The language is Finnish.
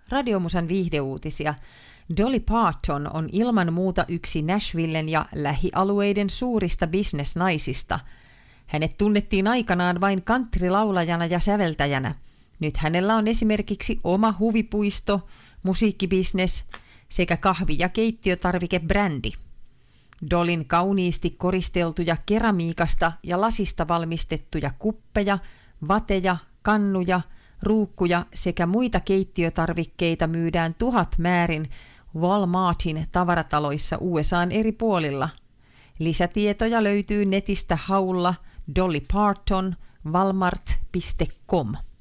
Radiomusan viihdeuutisia. Dolly Parton on ilman muuta yksi Nashvillen ja lähialueiden suurista bisnesnaisista. Hänet tunnettiin aikanaan vain country-laulajana ja säveltäjänä. Nyt hänellä on esimerkiksi oma huvipuisto, musiikkibisnes sekä kahvi- ja keittiötarvikebrändi. Dollyn kauniisti koristeltuja keramiikasta ja lasista valmistettuja kuppeja, vateja, kannuja, ruukkuja sekä muita keittiötarvikkeita myydään 1000 määrin Walmartin tavarataloissa USA:n eri puolilla. Lisätietoja löytyy netistä haulla dollypartonwalmart.com.